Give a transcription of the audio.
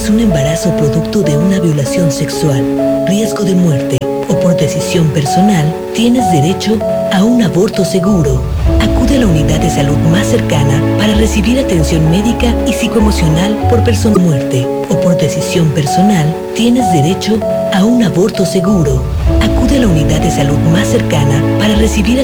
tienes un embarazo producto de una violación sexual, riesgo de muerte o por decisión personal, tienes derecho a un aborto seguro. Acude a la unidad de salud más cercana para recibir atención médica y psicoemocional por persona muerte o por decisión personal, tienes derecho a un aborto seguro. Acude a la unidad de salud más cercana para recibir